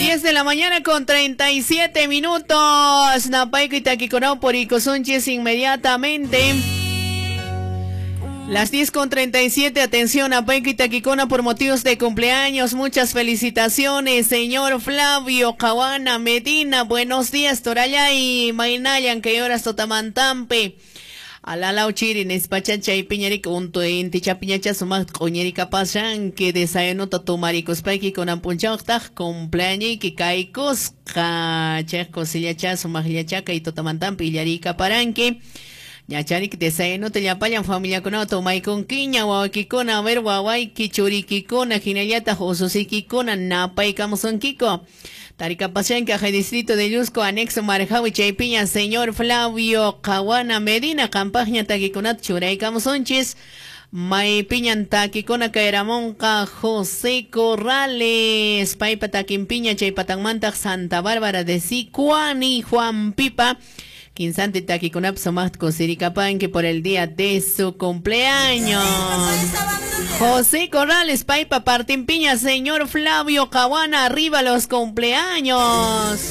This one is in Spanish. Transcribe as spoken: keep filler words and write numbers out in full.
diez de la mañana con treinta y siete minutos. Napaico y Taquiconao por Icosunchis inmediatamente. Las diez con treinta y siete, atención a Paico y Taquicona por motivos de cumpleaños. Muchas felicitaciones, señor Flavio Caguana Medina. Buenos días, Toraya y Mainayan, que horas Totamantampe. Alala uchirin espachacha y piñarica unto en ticha piñacha sumak coñerica pasan que desayuno tomaricos paiki con ampunchauta cumpleaños que caicos cacha cosillacha sumagliachaca y totamantampe y paranque. Ñacharik desayuno te llapayan familia con auto mai con quiña guaquicona a ver guaguay kichuriquicona jinayata josusikicona napay camuson kiko. Taricapacián, Caja Distrito de Yusco, anexo Marjawi Chaypiña, señor Flavio Caguana Medina, campaña Taquiconat Churay Camusonchis, Maipiñan Taquicona Caeramonca, José Corrales, Paipa Taquimpiña, Chaypatanmanta, Santa Bárbara de Sicuani, Juan Pipa, Quinsante Taquiconap Somat Cosiricapan, que por el día de su cumpleaños. José Corrales, Paipa Partimpiña, señor Flavio Caguana, arriba los cumpleaños.